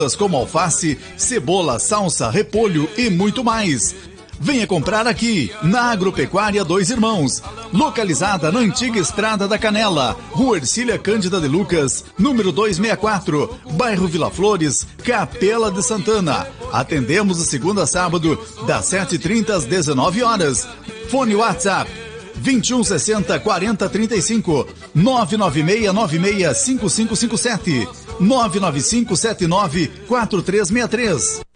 como alface, cebola, salsa, repolho e muito mais. Venha comprar aqui, na Agropecuária Dois Irmãos, localizada na antiga Estrada da Canela, Rua Ercília Cândida de Lucas, número 264, bairro Vila Flores, Capela de Santana. Atendemos de segunda a sábado, das 7h30 às 19 horas. Fone WhatsApp 2160-4035, 996965557, 99579-4363.